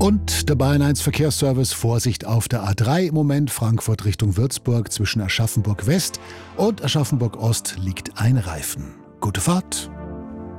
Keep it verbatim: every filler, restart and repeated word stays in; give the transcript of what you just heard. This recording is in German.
Und der Bayern eins Verkehrsservice: Vorsicht auf der A drei im Moment, Frankfurt Richtung Würzburg, zwischen Aschaffenburg West und Aschaffenburg Ost liegt ein Reifen. Gute Fahrt!